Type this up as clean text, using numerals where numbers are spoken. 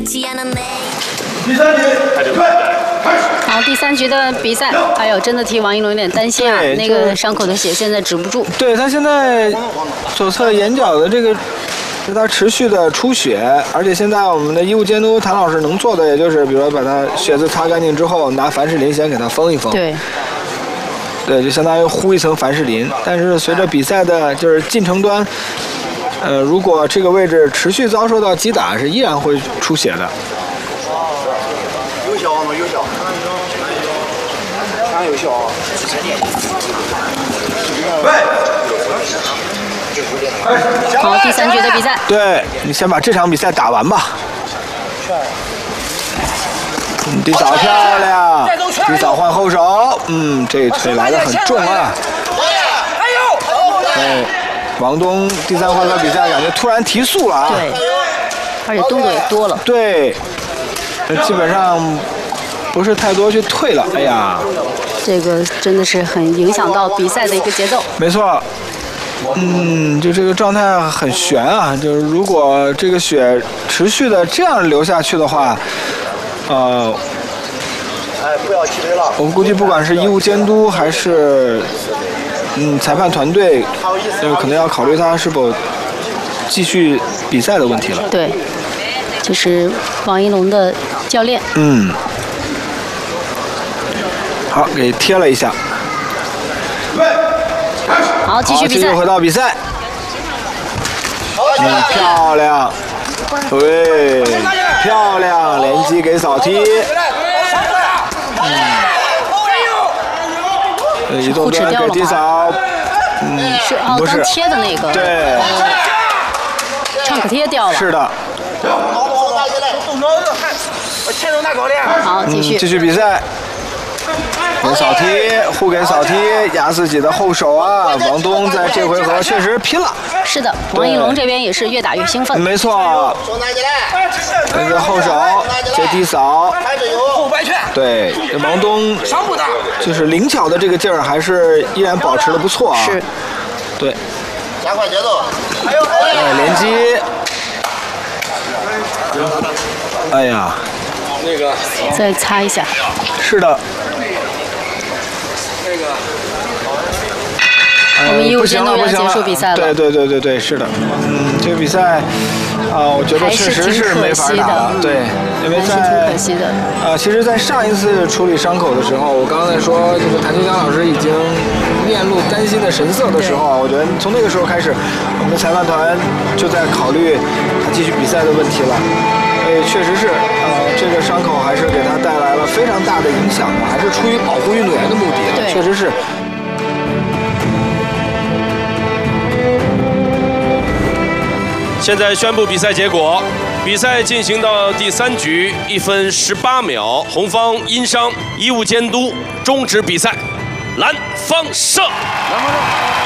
第三局，开始。 好，第3局的比赛，哎呦，真的替王一龙有点担心啊，那个伤口的血现在止不住。 对他现在左侧眼角的这个。是他持续的出血，而且现在我们的医务监督谭老师能做的，也就是比如说把他血渍擦干净之后，拿凡士林先给他封一封。对，就相当于糊一层凡士林。但是随着比赛的就是进程端，如果这个位置持续遭受到击打，是依然会出血的。 有效吗？有效。当然有效啊。喂。 好，第3局的比赛。 对，你先把这场比赛打完吧。低扫漂亮，低扫换后手，这一腿来得很重啊。对，王东第3回合比赛感觉突然提速了啊。 对，而且动作也多了。 对，基本上不是太多去退了。哎呀， 这个真的是很影响到比赛的一个节奏。 没错。就这个状态很悬啊！就是如果这个血持续的这样流下去的话， 不要气馁了。 我估计不管是医务监督还是裁判团队，可能要考虑他是否继续比赛的问题了。 对，就是王一龙的教练。 好，给贴了一下。 好，继续比赛。 继续回到比赛。漂亮，对，漂亮，连击给扫踢。移动端给低扫。 是不是刚贴的那个。 对。 创可贴掉了。 是的。 好，继续比赛。给扫踢，互给扫踢，压自己的后手啊！王东在这回合确实拼了。 是的，王一龙这边也是越打越兴奋。 没错。这个后手接低扫。对，王东就是灵巧的这个劲儿，还是依然保持的不错啊。 是。 对。 加快节奏。 连击。哎呀。 那个。 再擦一下。 是的。 我们医务监督要结束比赛了。 对，是的。这个比赛，我觉得确实是没法打了。对，因为挺可惜的。 其实，在上一次处理伤口的时候，我刚才说，就是谭秋江老师已经面露担心的神色的时候，我觉得从那个时候开始，我们的裁判团就在考虑他继续比赛的问题了。确实是，这个伤口还是给他带来了非常大的影响的，还是出于保护运动员的目的。确实是。 现在宣布比赛结果，比赛进行到第3局1分18秒，红方因伤，医务监督终止比赛，蓝方胜。